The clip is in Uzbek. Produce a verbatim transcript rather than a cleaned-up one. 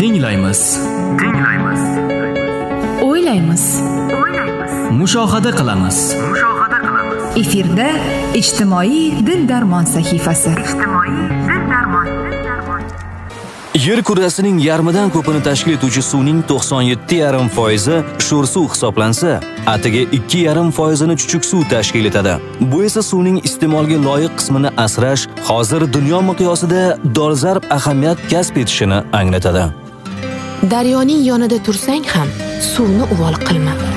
Tinglaymiz. Tinglaymiz. O'ylaymiz. O'ylaymiz. Mushohada qilamiz. Mushohada qilamiz. Efirda ijtimoiy dil darmon sahifasi. Ijtimoiy dil darmon. Yer kurrasining yarmidan ko'pini tashkil etuvchi suvning to'qson yetti yarim foizi sho'r suv hisoblansa, atigi ikki yarim foizini chuchuk suv tashkil etadi. Bu esa suvning iste'molga loyiq qismini asrash hozir dunyo miqyosida dolzarb ahamiyat kasb etishini anglatadi. Daryoning yonida tursang ham suvni uvol qilma.